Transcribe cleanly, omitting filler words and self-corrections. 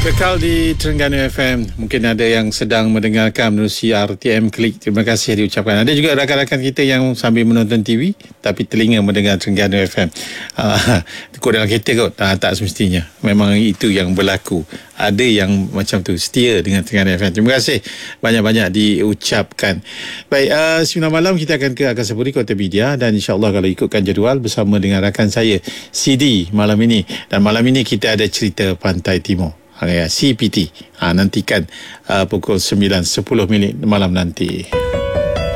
Kekal di Terengganu FM. Mungkin ada yang sedang mendengarkan menerusi RTM Klik. Terima kasih diucapkan. Ada juga rakan-rakan kita yang sambil menonton TV tapi telinga mendengar Terengganu FM. Kau dalam kereta kot? Tak semestinya. Memang itu yang berlaku. Ada yang macam tu, setia dengan Terengganu FM. Terima kasih banyak-banyak diucapkan. Baik, 9 malam kita akan ke Angkasa Puri Kota Media, dan insyaAllah kalau ikutkan jadual bersama dengan rakan saya CD malam ini. Dan malam ini kita ada cerita Pantai Timur, CPT. Nantikan pukul 9.10 malam nanti.